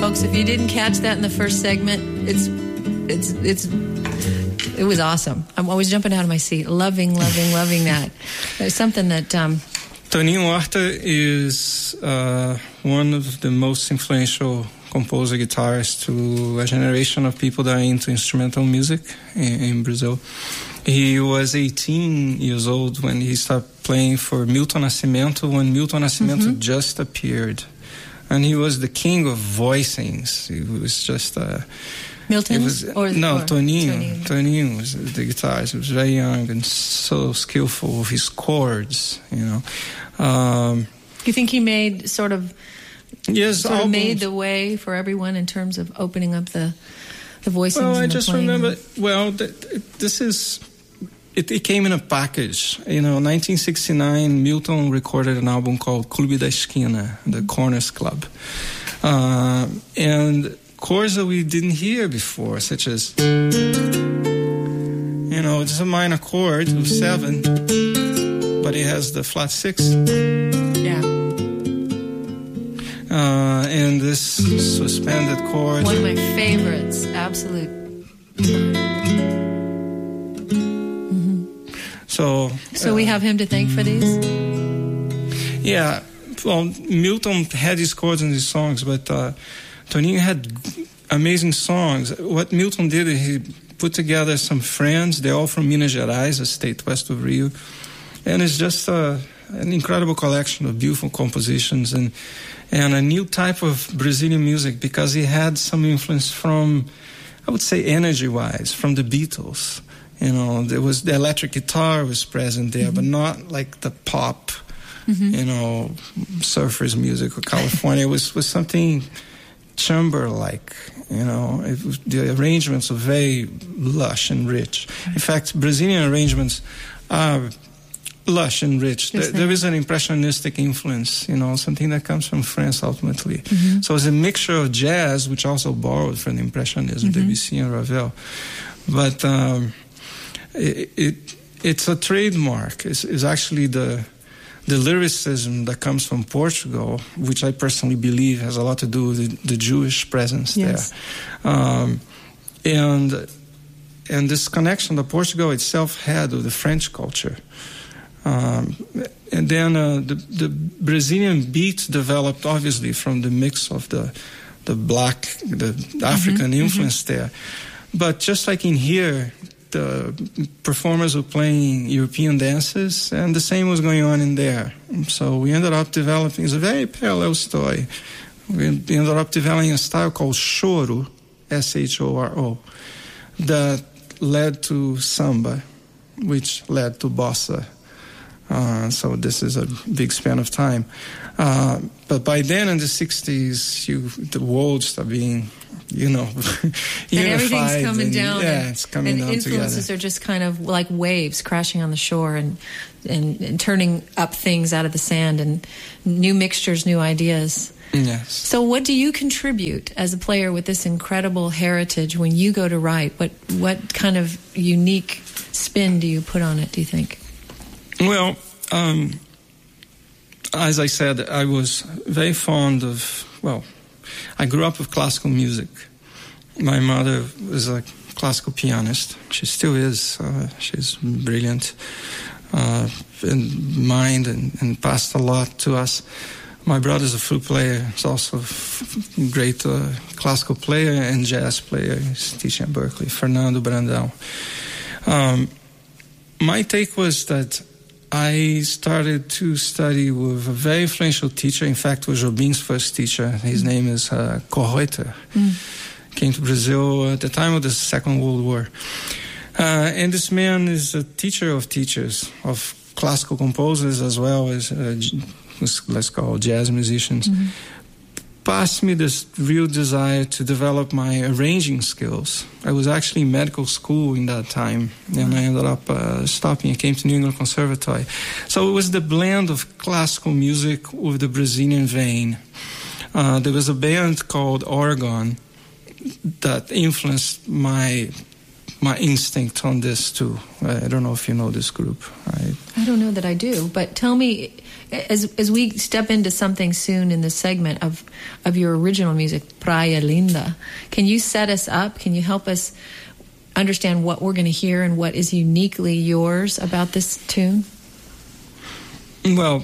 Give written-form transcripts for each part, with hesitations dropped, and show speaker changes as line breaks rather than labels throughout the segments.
folks, if you didn't catch that in the first segment, it was awesome. I'm always jumping out of my seat, loving that. There's something that...
Toninho Horta is one of the most influential composer guitarists to a generation of people that are into instrumental music in Brazil. He was 18 years old when he started playing for Milton Nascimento, when Milton Nascimento just appeared. And he was the king of voicings. He was just...
Milton?
Toninho. Toninho was the guitarist. He was very young and so skillful with his chords, you know.
You think he made sort of made the way for everyone in terms of opening up the voicings?
Well,
and
I just remember, it came in a package. You know, 1969, Milton recorded an album called Clube da Esquina, the Corners Club. And chords that we didn't hear before, such as, you know, it's a minor chord of 7, but it has the flat 6.
Yeah.
And this suspended chord.
One of my favorites, absolute.
So
we have him to thank for these?
Yeah. Well, Milton had his chords in his songs, but Toninho had amazing songs. What Milton did, he put together some friends. They're all from Minas Gerais, a state west of Rio. And it's just an incredible collection of beautiful compositions and a new type of Brazilian music, because he had some influence from, I would say, energy-wise, from the Beatles. You know, there was the electric guitar was present there, but not like the pop, you know, surfers music of California. It was something chamber-like, you know. The arrangements are very lush and rich. In fact, Brazilian arrangements are lush and rich. There is an impressionistic influence, you know, something that comes from France ultimately. So it's a mixture of jazz, which also borrowed from the Impressionism, Debussy and Ravel. But it's a trademark. It's actually the lyricism that comes from Portugal, which I personally believe has a lot to do with the Jewish presence there. And this connection that Portugal itself had with the French culture. And then the Brazilian beat developed obviously from the mix of the African influence there. But just like in here, the performers were playing European dances, and the same was going on in there. So we ended up developing, it's a very parallel story. We ended up developing a style called choro, S-H-O-R-O, that led to samba, which led to bossa. So this is a big span of time. But by then in the 60s, the world started being, you know, unified.
And everything's coming down.
Yeah, it's coming down together.
And influences are just kind of like waves crashing on the shore and turning up things out of the sand, and new mixtures, new ideas.
Yes.
So what do you contribute as a player with this incredible heritage when you go to write? What kind of unique spin do you put on it, do you think?
Well, as I said, I was very fond of, I grew up with classical music. My mother was a classical pianist. She still is. She's brilliant in mind and passed a lot to us. My brother's a flute player. He's also a great classical player and jazz player. He's teaching at Berkeley, Fernando Brandão. My take was that I started to study with a very influential teacher. In fact, was Jobim's first teacher. His name is Kohreuter. Came to Brazil at the time of the Second World War. And this man is a teacher of teachers, of classical composers as well as, let's call jazz musicians. Passed me this real desire to develop my arranging skills. I was actually in medical school in that time, and I ended up stopping. I came to New England Conservatory. So it was the blend of classical music with the Brazilian vein. There was a band called Oregon that influenced my instinct on this too. I don't know if you know this group.
I don't know that I do, but tell me, As we step into something soon in this segment of your original music, Praia Linda, can you set us up? Can you help us understand what we're going to hear and what is uniquely yours about this tune?
Well,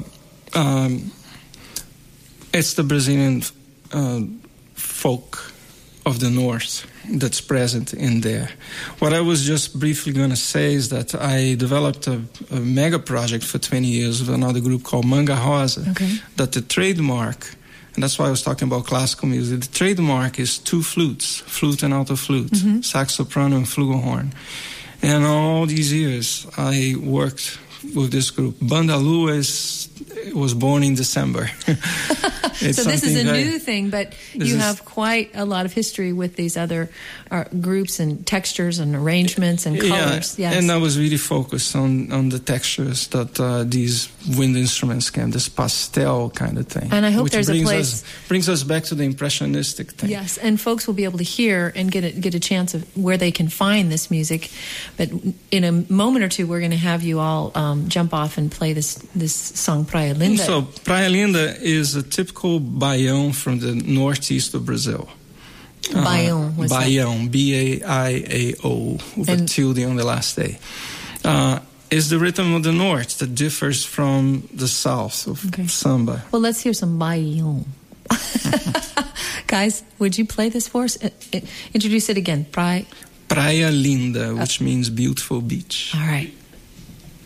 it's the Brazilian folk of the North that's present in there. What I was just briefly going to say is that I developed a mega project for 20 years with another group called Manga Rosa, that the trademark, and that's why I was talking about classical music, the trademark is 2 flutes, flute and alto flute, sax soprano and flugelhorn. And all these years I worked with this group. Banda Lua was born in December.
So this is a new thing, but you have quite a lot of history with these other groups and textures and arrangements and colors.
Yeah, yes. And I was really focused on the textures that these wind instruments can, this pastel kind of thing.
And I hope there's a place...
brings us back to the impressionistic thing.
Yes, and folks will be able to hear and get a chance of where they can find this music. But in a moment or two, we're going to have you all jump off and play this song, Praia Linda.
So Praia Linda is a typical baião from the northeast of Brazil.
Baião, what's
Baião, B-A-I-A-O, with a tilde on the last A. Is the rhythm of the north that differs from the south of samba.
Well, let's hear some baião. Guys, would you play this for us? Introduce it again. Praia
Linda, which means beautiful beach.
All right.